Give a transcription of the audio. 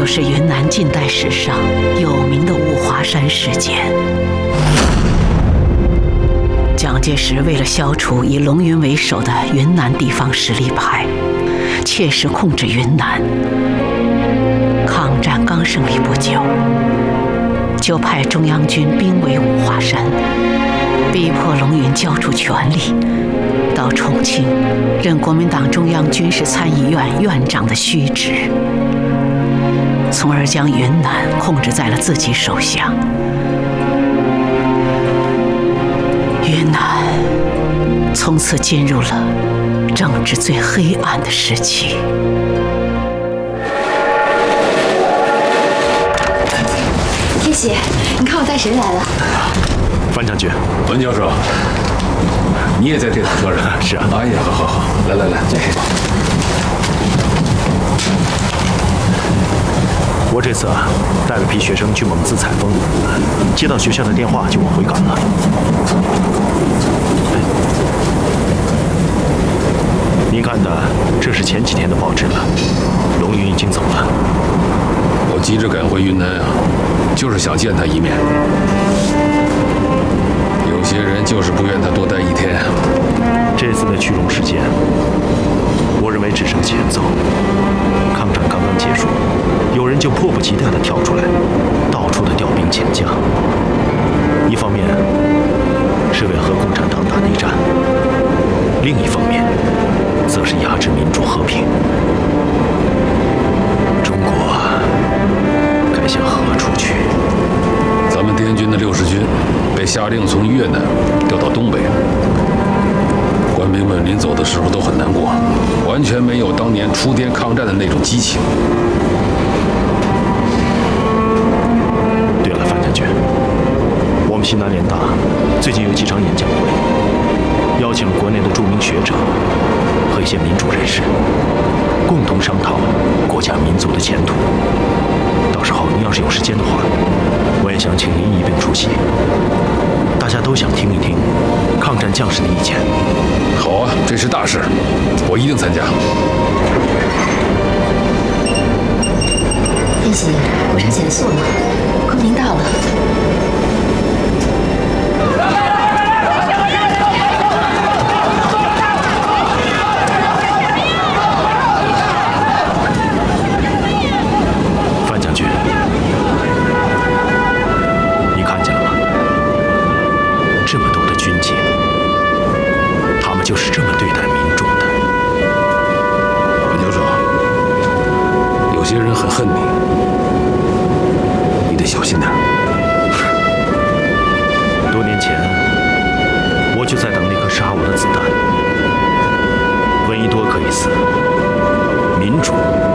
就是云南近代史上有名的五华山事件。蒋介石为了消除以龙云为首的云南地方实力派，切实控制云南。抗战刚胜利不久，就派中央军兵围五华山，逼迫龙云交出权力，到重庆任国民党中央军事参议院院长的虚职，从而将云南控制在了自己手下。云南从此进入了政治最黑暗的时期。 天喜，你看我带谁来了？ 范将军， 文教授，你也在这趟车上？ 是啊。 哎呀，好，来，坐。 我这次带了批学生去蒙自采风，接到学校的电话就往回赶了。您看的，这是前几天的报纸了，龙云已经走了。 我急着赶回云南啊，就是想见他一面。有些人就是不愿他多待一天。 这次的去龙事件，我认为只是个前奏。抗战刚刚结束，有人就迫不及待地跳出来，到处的调兵遣将。一方面是为和共产党打内战，另一方面则是压制民主和平。中国该向何处去？ 咱们滇军的60军被下令从越南调到东北，官兵们临走的时候都很难过，完全没有当年出滇抗战的那种激情。 对了，范将军，我们西南联大最近有几场演讲会，邀请了国内的著名学者和一些民主人士，共同商讨国家民族的前途。到时候您要是有时间的话，我也想请您一并出席。大家都想听一听抗战将士的意见。 好啊，这是大事，我一定参加。 天喜，火车减速了，昆明到了。 范将军，你看见了吗？这么多的军警，他们就是这么对待民众的。 文教授，有些人很恨你，你得小心点。 多年前，我就在等那颗杀我的子弹。闻一多可以死，民主